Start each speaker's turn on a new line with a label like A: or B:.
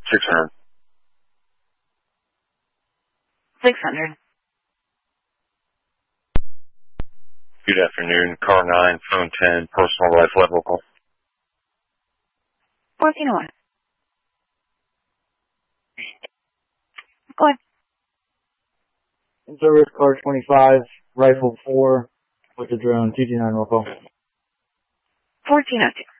A: 600.
B: 600.
A: Good afternoon. Car 9, phone 10, personal life level call.
B: 1401. Go ahead.
C: Service car 25, rifle 4 with the drone, 229 Rocco.
B: 1402.